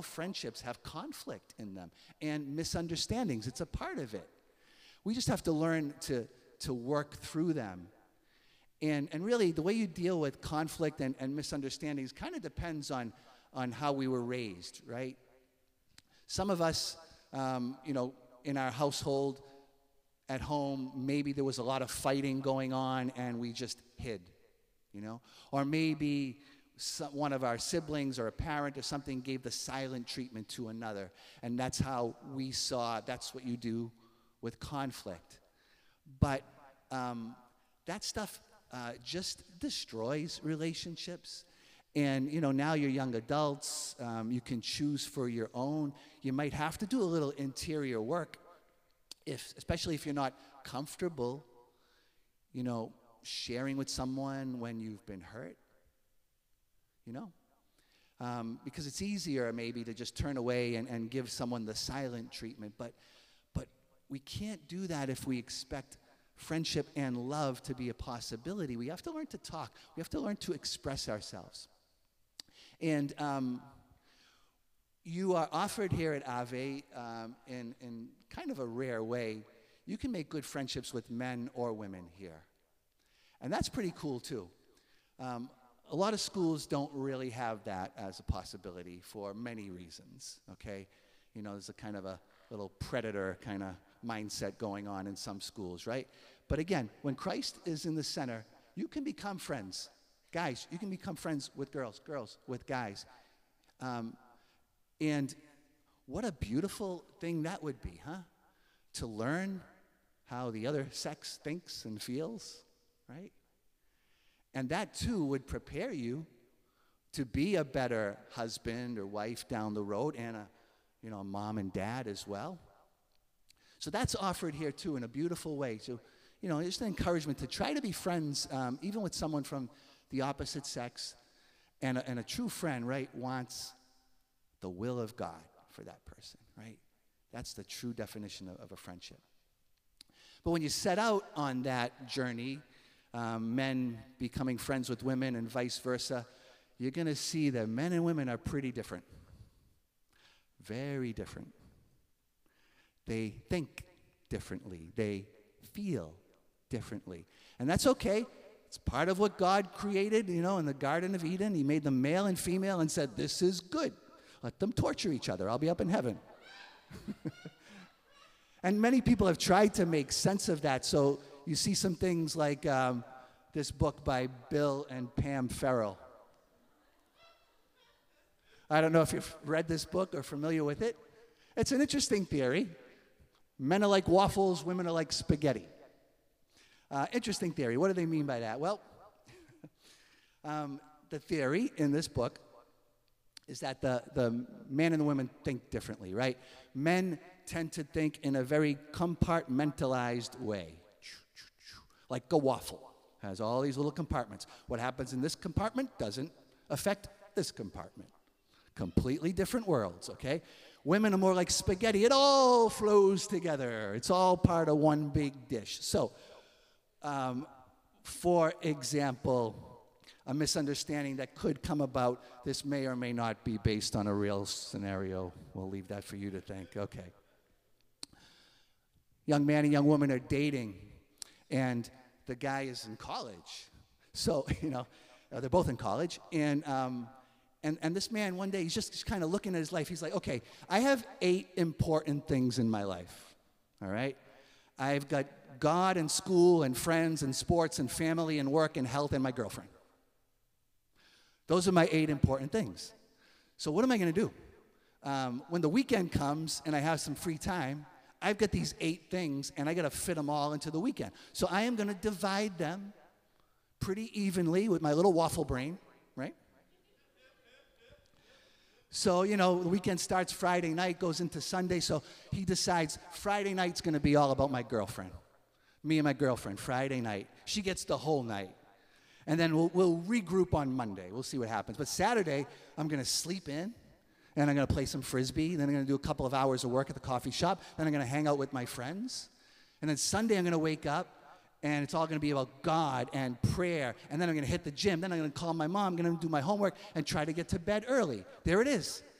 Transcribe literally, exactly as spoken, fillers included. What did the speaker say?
all friendships have conflict in them and misunderstandings. It's a part of it. We just have to learn to, to work through them. And, and really, the way you deal with conflict and, and misunderstandings kind of depends on, on how we were raised, right? Some of us, um, you know, in our household, at home, maybe there was a lot of fighting going on and we just hid, you know? Or maybe some, one of our siblings or a parent or something gave the silent treatment to another. And that's how we saw, that's what you do with conflict. But um, that stuff uh, just destroys relationships. And, you know, now you're young adults. Um, you can choose for your own. You might have to do a little interior work, if, especially if you're not comfortable, you know, sharing with someone when you've been hurt, you know. Um, because it's easier maybe to just turn away and, and give someone the silent treatment. But, but we can't do that if we expect friendship and love to be a possibility. We have to learn to talk. We have to learn to express ourselves. And um, you are offered here at Ave um, in, in kind of a rare way. You can make good friendships with men or women here. And that's pretty cool, too. Um, a lot of schools don't really have that as a possibility for many reasons, okay? You know, there's a kind of a little predator kind of mindset going on in some schools, right? But again, when Christ is in the center, you can become friends. Guys, you can become friends with girls, girls with guys. Um, and what a beautiful thing that would be, huh? To learn how the other sex thinks and feels, right? And that, too, would prepare you to be a better husband or wife down the road and a, you know, a mom and dad as well. So that's offered here, too, in a beautiful way. So, you know, just an encouragement to try to be friends, um, even with someone from the opposite sex, and a, and a true friend, right, wants the will of God for that person, right? That's the true definition of, of a friendship. But when you set out on that journey, um, men becoming friends with women and vice versa, you're going to see that men and women are pretty different. Very different. They think differently. They feel differently. And that's okay. It's part of what God created, you know, in the Garden of Eden. He made them male and female and said, this is good. Let them torture each other. I'll be up in heaven. And many people have tried to make sense of that. So you see some things like um, this book by Bill and Pam Farrell. I don't know if you've read this book or familiar with it. It's an interesting theory. Men are like waffles, women are like spaghetti. Uh, interesting theory. What do they mean by that? Well, um, the theory in this book is that the, the man and the woman think differently, right? Men tend to think in a very compartmentalized way. Like a waffle. Has all these little compartments. What happens in this compartment doesn't affect this compartment. Completely different worlds, okay? Women are more like spaghetti. It all flows together. It's all part of one big dish. So, um, for example, a misunderstanding that could come about, this may or may not be based on a real scenario. We'll leave that for you to think. Okay. Young man and young woman are dating, and the guy is in college. So, you know, uh, they're both in college, and um, And, and this man, one day, he's just, just kind of looking at his life. He's like, okay, I have eight important things in my life, all right? I've got God and school and friends and sports and family and work and health and my girlfriend. Those are my eight important things. So what am I going to do? Um, when the weekend comes and I have some free time, I've got these eight things, and I got to fit them all into the weekend. So I am going to divide them pretty evenly with my little waffle brain, right? So, you know, the weekend starts Friday night, goes into Sunday, so he decides Friday night's going to be all about my girlfriend. Me and my girlfriend, Friday night. She gets the whole night. And then we'll, we'll regroup on Monday. We'll see what happens. But Saturday, I'm going to sleep in, and I'm going to play some Frisbee. Then I'm going to do a couple of hours of work at the coffee shop. Then I'm going to hang out with my friends. And then Sunday, I'm going to wake up, and it's all going to be about God and prayer. And then I'm going to hit the gym. Then I'm going to call my mom. I'm going to do my homework and try to get to bed early. There it is.